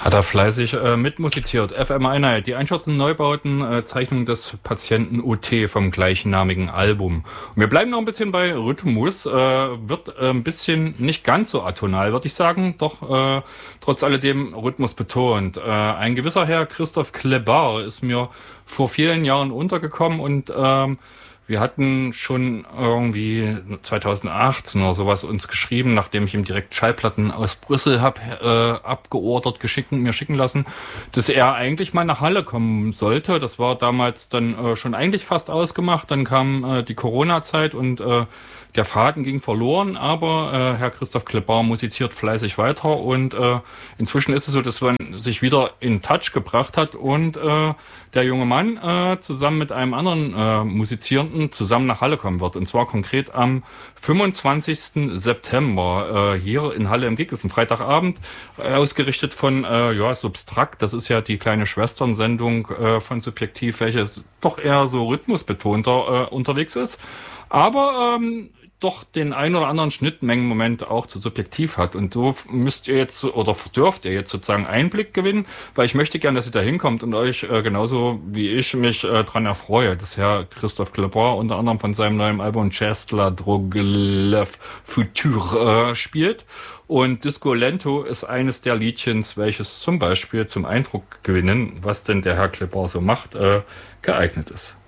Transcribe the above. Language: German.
Hat er fleißig mitmusiziert. FM Einheit, die einschätzenden Neubauten, Zeichnung des Patienten OT vom gleichnamigen Album. Und wir bleiben noch ein bisschen bei Rhythmus, wird ein bisschen nicht ganz so atonal, würde ich sagen, doch trotz alledem Rhythmus betont. Ein gewisser Herr Christoph Klebar ist mir vor vielen Jahren untergekommen und wir hatten schon irgendwie 2018 oder sowas uns geschrieben, nachdem ich ihm direkt Schallplatten aus Brüssel habe abgeordert, geschickt und mir schicken lassen, dass er eigentlich mal nach Halle kommen sollte. Das war damals dann schon eigentlich fast ausgemacht. Dann kam die Corona-Zeit und der Faden ging verloren, aber Herr Christoph Klebar musiziert fleißig weiter und inzwischen ist es so, dass man sich wieder in Touch gebracht hat und der junge Mann zusammen mit einem anderen Musizierenden zusammen nach Halle kommen wird. Und zwar konkret am 25. September hier in Halle im Gig. Das ist ein Freitagabend, ausgerichtet von Substrakt. Das ist ja die kleine Schwesternsendung von Subjektiv, welche doch eher so rhythmusbetonter unterwegs ist. Aber doch den ein oder anderen Schnittmengenmoment auch zu Subjektiv hat. Und so müsst ihr jetzt oder dürft ihr jetzt sozusagen Einblick gewinnen, weil ich möchte gerne, dass ihr da hinkommt und euch genauso wie ich mich dran erfreue, dass Herr Christoph Klebar unter anderem von seinem neuen Album Chestla Droglev Futur spielt. Und Disco Lento ist eines der Liedchens, welches zum Beispiel zum Eindruck gewinnen, was denn der Herr Klebar so macht, geeignet ist.